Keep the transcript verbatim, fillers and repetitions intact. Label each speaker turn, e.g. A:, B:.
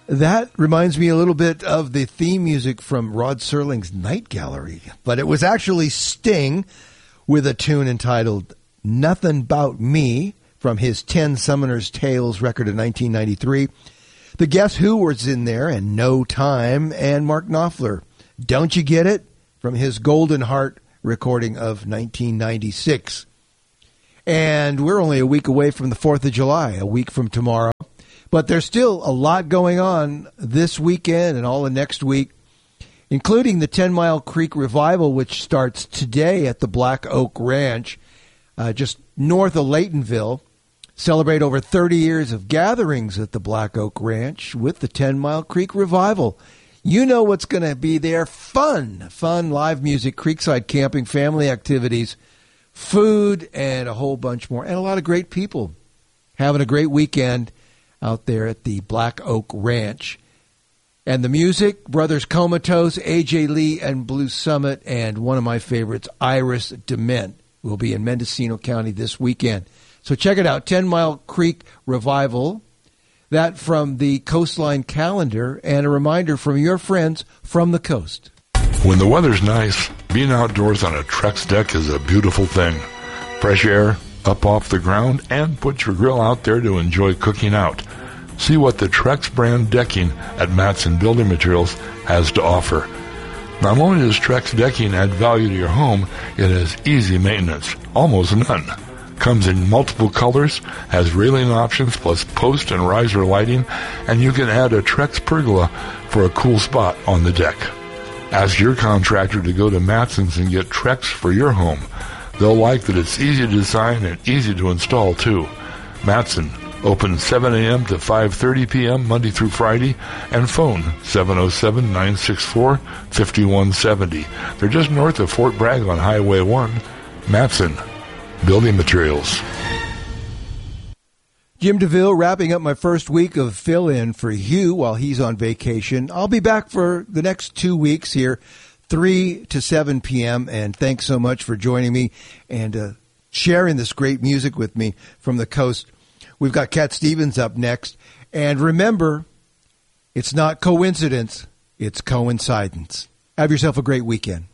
A: That reminds me a little bit of the theme music from Rod Serling's Night Gallery, but it was actually Sting with a tune entitled Nothing 'Bout Me from his Ten Summoners Tales record of nineteen ninety-three. The Guess Who was in there, and No Time, and Mark Knopfler. Don't You Get It from his Golden Heart recording of nineteen ninety-six. And we're only a week away from the fourth of July, a week from tomorrow. But there's still a lot going on this weekend and all of next week, including the Ten Mile Creek Revival, which starts today at the Black Oak Ranch, uh, just north of Laytonville. Celebrate over thirty years of gatherings at the Black Oak Ranch with the Ten Mile Creek Revival. You know what's going to be there. Fun, fun live music, creekside camping, family activities, food, and a whole bunch more. And a lot of great people having a great weekend out there at the Black Oak Ranch. And the music, Brothers Comatose, A J Lee, and Blue Summit, and one of my favorites, Iris DeMent, will be in Mendocino County this weekend. So check it out, Ten Mile Creek Revival. That from the Coastline Calendar, and a reminder from your friends from the coast.
B: When the weather's nice, being outdoors on a Trex deck is a beautiful thing. Fresh air, up off the ground, and put your grill out there to enjoy cooking out. See what the Trex brand decking at Matson Building Materials has to offer. Not only does Trex decking add value to your home, it has easy maintenance, almost none. Comes in multiple colors, has railing options plus post and riser lighting, and you can add a Trex pergola for a cool spot on the deck. Ask your contractor to go to Matson's and get Trex for your home. They'll like that it's easy to design and easy to install too. Matson, open seven a.m. to five thirty p.m. Monday through Friday, and phone seven oh seven, nine six four, five one seven oh. They're just north of Fort Bragg on Highway one. Matson Building Materials.
A: Jim DeVille wrapping up my first week of fill-in for Hugh while he's on vacation. I'll be back for the next two weeks here, three to seven p.m., and thanks so much for joining me and uh, sharing this great music with me from the coast. We've got Cat Stevens up next. And remember, it's not coincidence, it's coincidence. Have yourself a great weekend.